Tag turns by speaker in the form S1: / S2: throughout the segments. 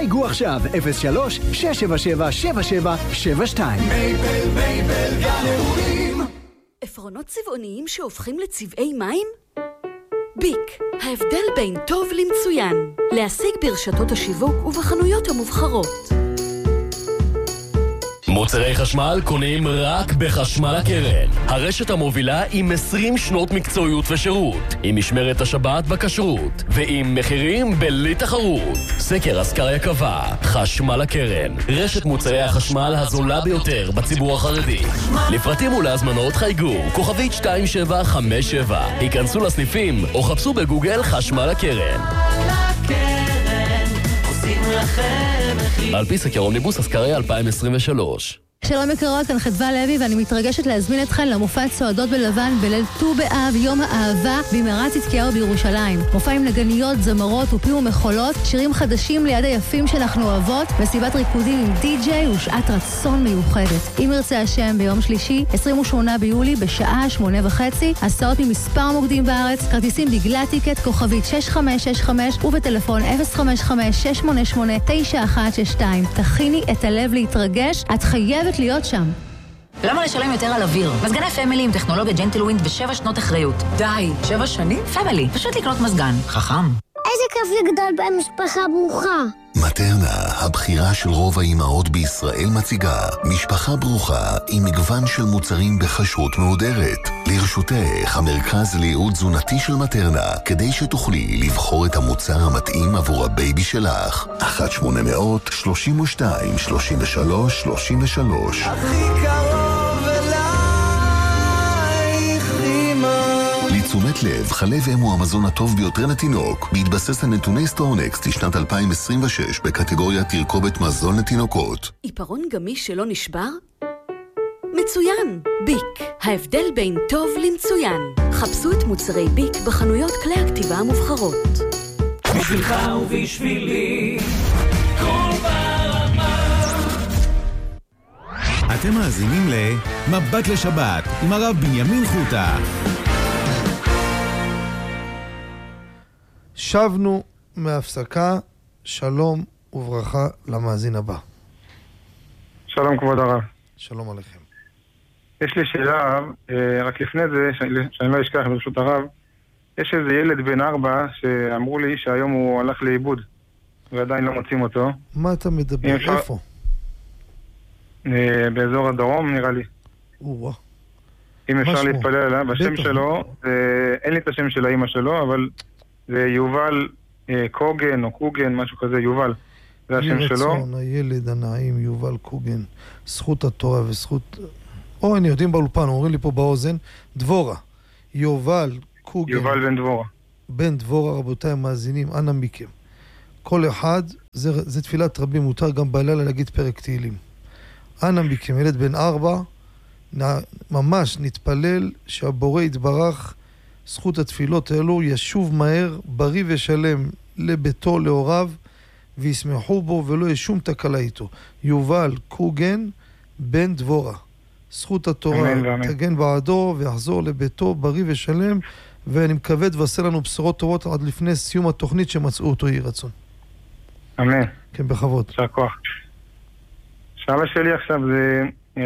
S1: חייגו עכשיו 03-677-7772.
S2: מייבל גן אירועים.
S3: עפרונות צבעוניים שהופכים לצבעי מים? ביק, ההבדל בין טוב למצוין. להשיג ברשתות השיווק ובחנויות המובחרות.
S4: מוצרי חשמל קונים רק בחשמל הקרן. הרשת המובילה עם 20 שנות מקצועיות ושירות, עם משמרת השבת בכשרות, ועם מחירים בלי תחרות. סקר אסקריה קבע, חשמל הקרן, רשת מוצרי החשמל הזולה ביותר בציבור החרדי. לפרטים ולהזמנות חייגו, כוכבית 2757. היכנסו לסניפים או חפשו בגוגל חשמל הקרן. על פי סקר אומניבוס אסקריה 2023.
S5: שלום יקרות, כאן חדווה לוי ואני מתרגשת להזמין אתכן למופע צועדות בלבן בליל ט"ו באב, יום האהבה במערת צדקיהו בירושלים. מופע עם נגניות, זמרות ופים ומחולות, שירים חדשים ליד היפים שאנחנו אוהבות, מסיבת ריקודים עם די-ג'יי ושעת רצון מיוחדת. אם ירצה השם, ביום שלישי 28 ביולי בשעה 8:30, הסעות ממספר מוקדים בארץ, כרטיסים בגלל טיקט כוכבית 6565 ובטלפון 055-688-9162. תכיני את הלב להתרגש, את חייבת להיות שם.
S6: למה לשלם יותר על אוויר? מזגני פמילי עם טכנולוגיה ג'נטלווינד ו7 שנות אחריות. די, 7 שנים? פמילי, פשוט לקנות מזגן. חכם.
S7: איזה כיף לגדול במשפחה ברוכה.
S8: מטרנה, הבחירה של רוב האימהות בישראל מציגה משפחה ברוכה עם מגוון של מוצרים בחשרות מהודרת. לרשותך המרכז לייעוד תזונתי של מטרנה, כדי שתוכלי לבחור את המוצר המתאים עבור הבייבי שלך. 1-800-32-33-33.
S2: הכי קרוב אלייך אמא.
S8: לתשומת לב, חלב אם הוא המזון הטוב ביותר לתינוק, בהתבסס על נתוני סטורנקסט לשנת 2026 בקטגוריית תרכובת מזון לתינוקות.
S3: עיפרון גמיש שלא נשבר? מצוין! ביק, ההבדל בין טוב למצוין. חפשו את מוצרי ביק בחנויות כלי הכתיבה המובחרות.
S2: בשבילך ובשבילי כל ברמה.
S9: אתם מאזינים למבט לשבת עם הרב בנימין חוטה.
S10: שבנו מהפסקה, שלום וברכה למאזין הבא.
S11: שלום כבוד הרב.
S10: שלום עליכם.
S11: יש לי שאלה, רק לפני זה, שאני לא אשכח ברשות הרב, יש איזה ילד בן 4 שאמרו לי שהיום הוא הלך לאיבוד ועדיין לא מוצאים אותו.
S10: מה אתה מדבר? איפה?
S11: באזור הדרום נראה לי. אם אפשר להתפלל עליו, בשם שלו, אין לי את השם של האמא שלו, אבל זה יובל קוגן או קוגן, משהו כזה, יובל. זה השם שלו.
S10: רצון, הילד הנעים, יובל קוגן, זכות התורה וזכות... אני יודעים באולפן, אומרים לי פה באוזן, דבורה. יובל קוגן.
S11: יובל בן דבורה.
S10: בן דבורה, רבותיי המאזינים, אנא מכם. כל אחד, זה תפילת רבים, מותר גם בלילה להגיד פרק תהילים. אנא מכם, ילד בן 4, ממש נתפלל שהבורא יתברך, זכות התפילות האלו ישוב מהר, בריא ושלם לביתו, להוריו, וישמחו בו ולא יש שום תקלה איתו. יובל קוגן בן דבורה. זכות התורה תגן בעדו ויחזור לביתו בריא ושלם, ואני מקווה תבשר לנו בשורות טובות עד לפני סיום התוכנית שמצאו אותו יהי רצון.
S11: אמן.
S10: כן, בכבוד.
S11: יישר כוח. שאלה שלי עכשיו זה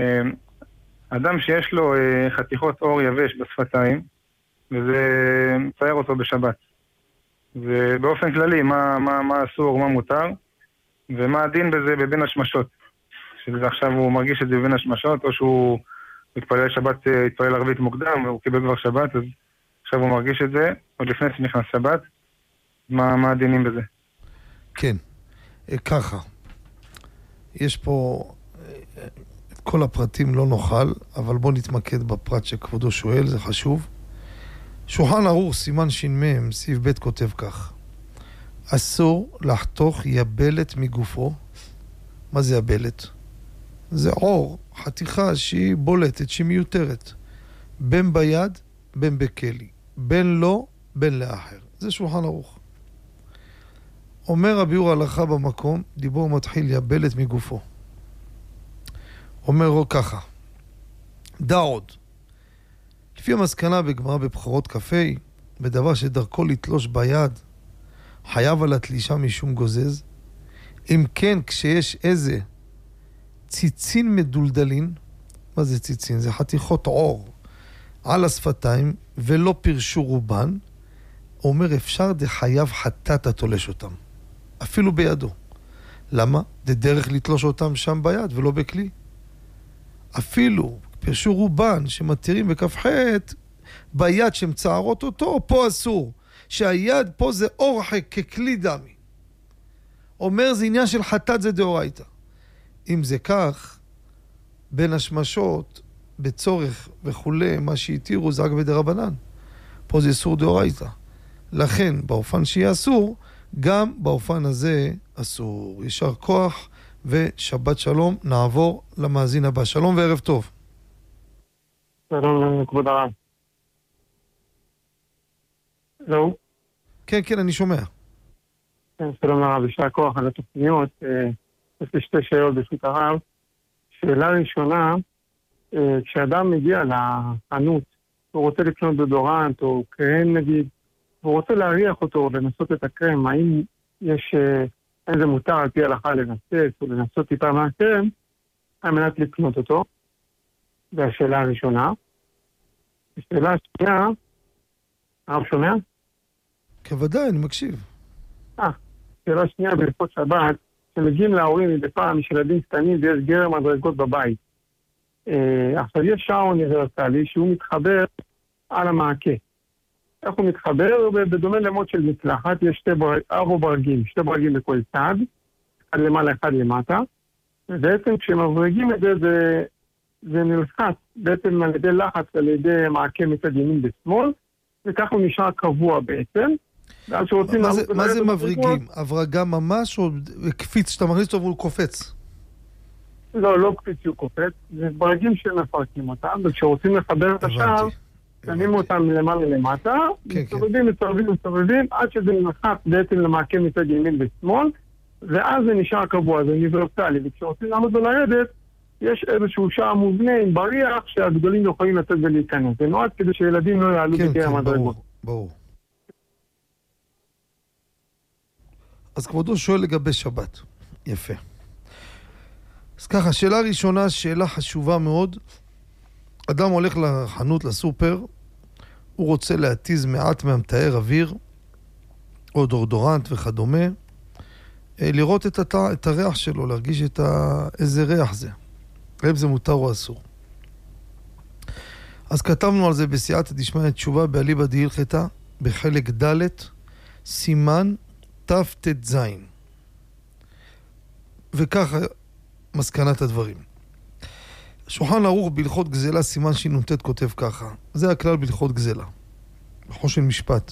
S11: אדם שיש לו חתיכות אור יבש בשפתיים, וזה מצייר אותו בשבת. ובאופן כללי, מה אסור, מה מותר, ומה הדין בזה בבין השמשות. שזה עכשיו הוא מרגיש את זה בבין השמשות, או שהוא מתפלל שבת, התפלל ערבית מוקדם, והוא קיבל כבר שבת, אז עכשיו הוא מרגיש את זה, עוד לפני שנכנס שבת. מה הדינים בזה?
S10: כן, ככה. יש פה, כל הפרטים לא נוכל, אבל בוא נתמקד בפרט שכבודו שואל, זה חשוב. שולחן ערוך, סימן ש"מ, סעיף ב' כותב כך: אסור לחתוך יבלת מגופו. מה זה יבלת? זה עור, חתיכה שהיא בולטת, שהיא מיותרת. בין ביד, בין בכלי. בין לא, בין לאחר. זה שולחן ערוך. אומר הביאור הלכה במקום, דיבור מתחיל יבלת מגופו. אומר לו ככה: דע עוד. לפי המסקנה בגמרא בבחורות קפה, בדבר שדרכו לתלוש ביד, חייב על התלישה משום גוזז, אם כן, כשיש איזה ציצין מדולדלין, מה זה ציצין? זה חתיכות עור על השפתיים ולא פירשו רובן, הוא אומר אפשר דחייב חטאת התולש אותם, אפילו בידו. למה? זה דרך לתלוש אותם שם ביד ולא בכלי. אפילו פירשו רובן שמתירים בכף חטא ביד שמצערות אותו, פה אסור. שהיד פה זה אורחק ככלי דמי. אומר זה עניין של חטאת, זה דאורייתא. אם זה כך, בין השמשות, בצורך וכולי, מה שהתירו זה רק בדרבנן. פה זה אסור דאורייתא. לכן, באופן שיהיה אסור, גם באופן הזה אסור. ישר כוח ושבת שלום. נעבור למאזין הבא. שלום וערב טוב.
S1: שלום כבוד הרב. זהו?
S10: כן, כן, אני שומע.
S1: כן, שלום הרב, ישר כוח על התוכניות. יש לי שתי שאלות ברשות הרב. שאלה ראשונה, כשאדם מגיע לחנות, הוא רוצה לקנות דודורנט או קרם נגיד, והוא רוצה להריח אותו ולנסות את הקרם, האם יש איזה מותר על פי הלכה לנסות או לנסות טיפה מהקרם, על מנת לקנות אותו? זו השאלה הראשונה. השאלה השנייה, הרב שומע?
S10: כוודאי, אני מקשיב.
S1: שאלה שנייה, בהלכות שבת, שמגיעים להורים מדי פעם, יש ילדים קטנים ויש גרם מדרגות בבית. עכשיו יש שער אוניברסלי שהוא מתחבר על המעקה. איך הוא מתחבר? בדומה למוד של מצלחת, יש 4 ברגים, 2 ברגים בכל צד, אחד למעלה, אחד למטה. ובעצם כשמברגים את זה, זה נלחץ בעצם על ידי לחץ, על ידי מעקה מצד ימין בשמאל, וכך הוא נשאר קבוע בעצם.
S10: מה זה מבריגים? הברגה ממש או קפיץ שאתה מכניס אותו והוא קופץ?
S1: לא קפיץ שהוא קופץ, זה ברגים שמפרקים אותם, וכשרוצים לחבר את השאר, שמים אותם למעלה למטה, מסתובבים, עד שזה נלחץ בעצם למעקה מצד ימין בשמאל, ואז זה נשאר קבוע, זה אוניברסלי, וכשרוצים לעמוד ולרדת, יש איזשהו שער מובנה עם בריח שהגדולים יכולים לצאת ולהיכנס. זה נועד כדי שילדים לא יעלו בגרם מדרגות.
S10: ברור. אז כבודו שואל לגבי שבת. יפה. אז ככה, שאלה ראשונה, שאלה חשובה מאוד. אדם הולך לחנות, לסופר, הוא רוצה להתיז מעט מהמתאר אוויר, או דורדורנט וכדומה, לראות את הריח שלו, להרגיש איזה ריח זה. האם זה מותר או אסור. אז כתבנו על זה בסייעתא דשמיא תשובה באליבא דהילכתא, בחלק ד' סימן תט"ז. וככה מסקנת הדברים. שולחן ערוך בהלכות גזלה סימן שנ"ט כותב ככה. זה הכלל בהלכות גזלה. בחושן משפט.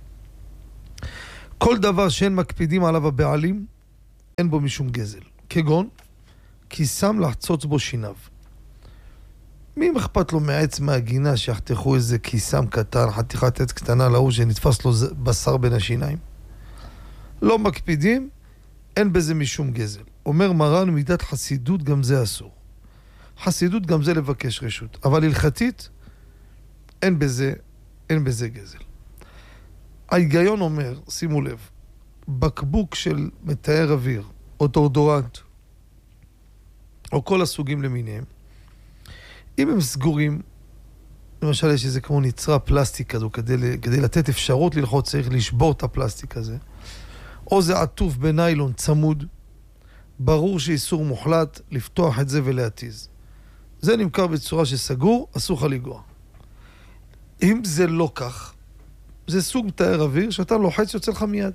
S10: כל דבר שאין מקפידים עליו הבעלים, אין בו משום גזל. כגון, כיסם לחצוץ בו שיניו. מי אכפת לו מהעץ מהגינה שיחתכו איזה כיסם קטן, חתיכת עץ קטנה להוא שנתפס לו בשר בין השיניים? לא מקפידים, אין בזה משום גזל. אומר מרן, מידת חסידות גם זה אסור. חסידות גם זה לבקש רשות, אבל הלכתית אין בזה גזל. ההיגיון אומר, שימו לב, בקבוק של מתאר אוויר או דורדורנט או כל הסוגים למיניהם, אם הם סגורים, למשל יש איזה כמו נצרה פלסטיק כזו, כדי לתת אפשרות ללחוץ צריך לשבור את הפלסטיק הזה, או זה עטוף בניילון צמוד, ברור שאיסור מוחלט לפתוח את זה ולהתיז. זה נמכר בצורה שסגור, אסור לך לגוע. אם זה לא כך, זה סוג מתאר אוויר שאתה לוחץ יוצא לך מיד.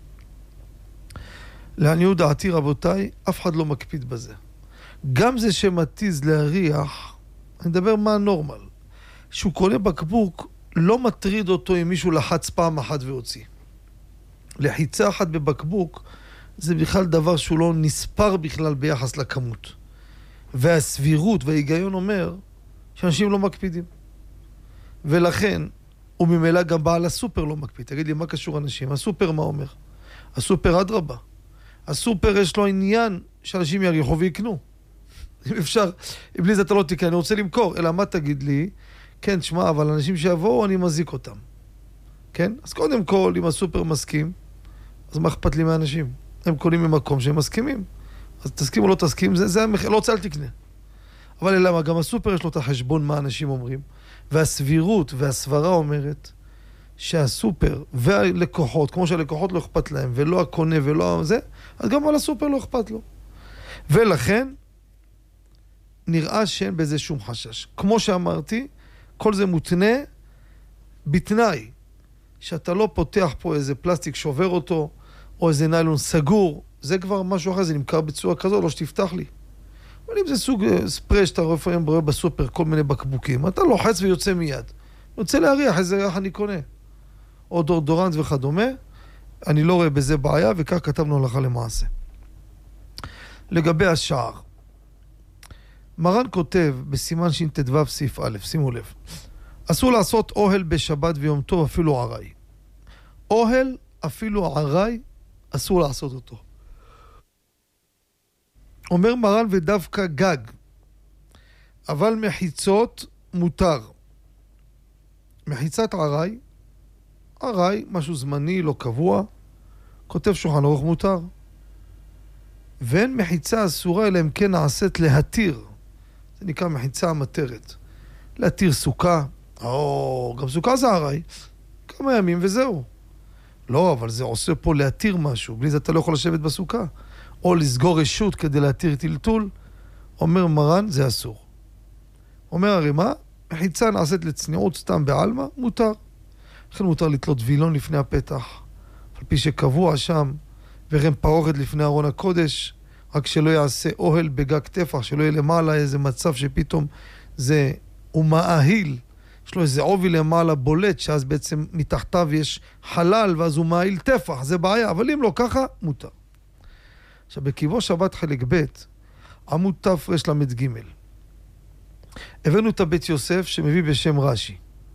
S10: לעניות דעתי רבותיי, אף אחד לא מקפיד בזה. גם זה שמתיז להריח, אני מדבר מה הנורמל. שהוא קונה בקבוק, לא מטריד אותו אם מישהו לחץ פעם אחת והוציא. לחיצה אחת בבקבוק, זה בכלל דבר שהוא לא נספר בכלל ביחס לכמות. והסבירות וההיגיון אומר שאנשים לא מקפידים. ולכן, וממילא גם בעל הסופר לא מקפיד. תגיד לי, מה קשור אנשים? הסופר מה אומר? הסופר אדרבה. הסופר יש לו עניין שאנשים יריחו ויקנו. אם אפשר, אם בלי זה אתה לא תקנה, אני רוצה למכור. אלא מה תגיד לי? כן, תשמע, אבל אנשים שיבואו, אני מזיק אותם. כן? אז קודם כל, אם הסופר מסכים, אז מה אכפת לי מהאנשים? הם קונים ממקום שהם מסכימים. אז תסכים או לא תסכים, זה המחיר, לא רוצה, אל תקנה. אבל למה? גם הסופר יש לו את החשבון מה אנשים אומרים, והסבירות והסברה אומרת שהסופר והלקוחות, כמו שהלקוחות לא אכפת להם, ולא הקונה ולא זה, אז גם על הסופר לא אכפת לו. ולכן, נראה שאין בזה שום חשש. כמו שאמרתי, כל זה מותנה בתנאי, שאתה לא פותח פה איזה פלסטיק שובר אותו, או איזה ניילון סגור, זה כבר משהו אחר, זה נמכר בצורה כזו, לא שתפתח לי. אבל אם זה סוג ספרי שאתה רואה בסופר כל מיני בקבוקים, אתה לוחץ ויוצא מיד. אני רוצה להריח איזה ריח אני קונה. או דורדורנט וכדומה, אני לא רואה בזה בעיה, וכך כתבנו הלכה למעשה. לגבי השער, מרן כותב בסימן ש"ט"ו סעיף א', שימו לב, אסור לעשות אוהל בשבת ויום טוב אפילו עראי. אוהל אפילו עראי אסור לעשות אותו. אומר מרן ודווקא גג, אבל מחיצות מותר. מחיצת עראי, עראי, משהו זמני, לא קבוע, כותב שולחן ערוך מותר. ואין מחיצה אסורה אלא אם כן נעשית להתיר. זה נקרא מחיצה המטרת. להתיר סוכה, או גם סוכה זה עראי, כמה ימים וזהו. לא, אבל זה עושה פה להתיר משהו, בלי זה אתה לא יכול לשבת בסוכה. או לסגור רשות כדי להתיר טלטול, אומר מרן, זה אסור. אומר הרימה, מחיצה נעשית לצניעות סתם בעלמא, מותר. לכן מותר לתלות וילון לפני הפתח, על פי שקבוע שם, ורם פרוכת לפני ארון הקודש, רק שלא יעשה אוהל בגג טפח, שלא יהיה למעלה איזה מצב שפתאום זה, הוא מאהיל, יש לו איזה עובי למעלה בולט, שאז בעצם מתחתיו יש חלל, ואז הוא מאהיל טפח, זה בעיה, אבל אם לא ככה, מותר. עכשיו, בקיבו שבת חלק ב', עמוד תרל"ג. הבאנו את הבית יוסף שמביא בשם רש"י.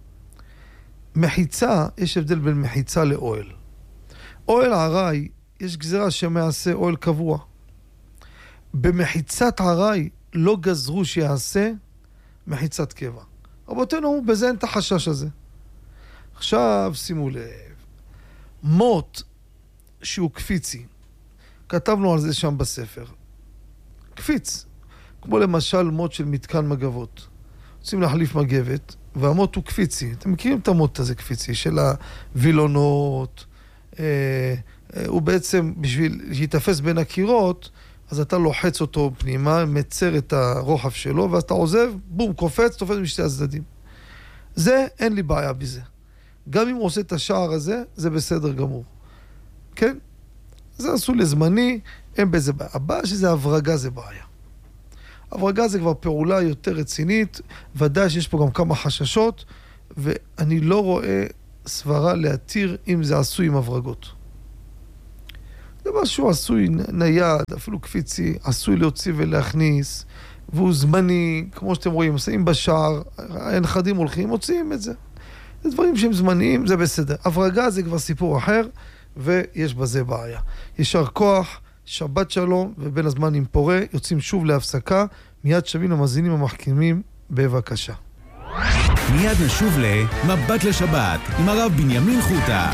S10: מחיצה, יש הבדל בין מחיצה לאוהל. אוהל עראי, יש גזירה שמעשה אוהל קבוע. במחיצת עראי לא גזרו שיעשה מחיצת קבע. רבותינו אמרו, בזה אין את החשש הזה. עכשיו, שימו לב, מוט שהוא קפיצי, כתבנו על זה שם בספר. קפיץ, כמו למשל מוט של מתקן מגבות. רוצים להחליף מגבת, והמוט הוא קפיצי. אתם מכירים את המוט הזה קפיצי, של הווילונות. הוא בעצם, בשביל שיתפס בין הקירות, אז אתה לוחץ אותו פנימה, מצר את הרוחב שלו, ואז אתה עוזב, בום, קופץ, תופס משתי הצדדים. זה, אין לי בעיה בזה. גם אם הוא עושה את השער הזה, זה בסדר גמור. כן? זה עשו לזמני, אין בזה בעיה. הבעיה שזה הברגה זה בעיה. הברגה זה כבר פעולה יותר רצינית, ודאי שיש פה גם כמה חששות, ואני לא רואה סברה להתיר אם זה עשוי עם הברגות. זה משהו עשוי נייד, אפילו קפיצי, עשוי להוציא ולהכניס, והוא זמני, כמו שאתם רואים, עושים בשער, הנכדים הולכים, מוציאים את זה. זה דברים שהם זמניים, זה בסדר. הברגה זה כבר סיפור אחר, ויש בזה בעיה. ישר כוח, שבת שלום, ובין הזמן עם פורה, יוצאים שוב להפסקה, מיד שבים למאזינים המחכימים, בבקשה.
S9: מיד נשוב למבט לשבת, עם הרב בנימין חוטה.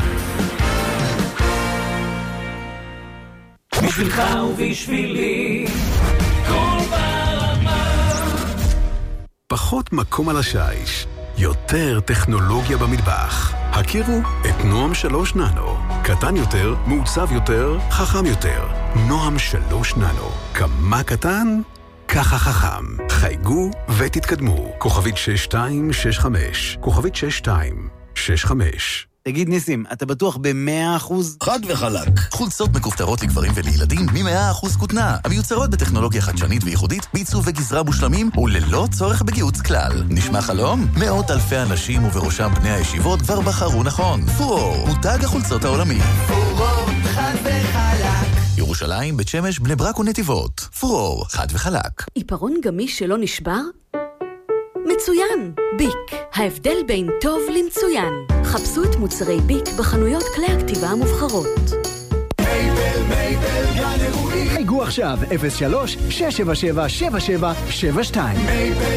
S2: בשבילך ובשבילי, כל ברמה.
S12: פחות מקום על השיש, יותר טכנולוגיה במטבח. הכירו את נועם 3 ננו. קטן יותר, מעוצב יותר, חכם יותר. נועם 3 ננו. כמה קטן? ככה חכם. חייגו ותתקדמו. כוכבית 6265. כוכבית 6265.
S13: תגיד ניסים, אתה בטוח ב100%?
S14: חד וחלק. חולצות מכופתרות לגברים ולילדים מ100% כותנה, המיוצרות בטכנולוגיה חדשנית וייחודית, בעיצוב וגזרה מושלמים וללא צורך בגיהוץ כלל. נשמע חלום? מאות אלפי אנשים ובראשם בני הישיבות כבר בחרו נכון. פורור, מותג החולצות העולמי.
S2: פורור, חד וחלק.
S14: ירושלים, בית שמש, בני ברק ונתיבות. פורור, חד וחלק.
S3: עיפרון גמיש שלא נשבר? מצוין! ביק, ההבדל בין טוב למצוין. חפשו את מוצרי ביק בחנויות כלי הכתיבה המובחרות.
S2: מייבל, גן אירועים.
S15: חייגו עכשיו 03-677-7772.